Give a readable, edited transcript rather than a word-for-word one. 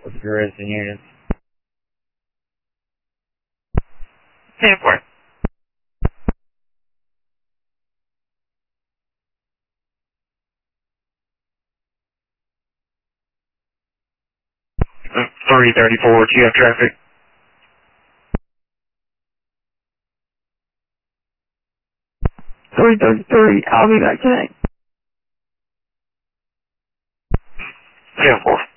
with Garrison units. 10-4. Uh, 334, do you have traffic? 333, I'll be back tonight. 10-4.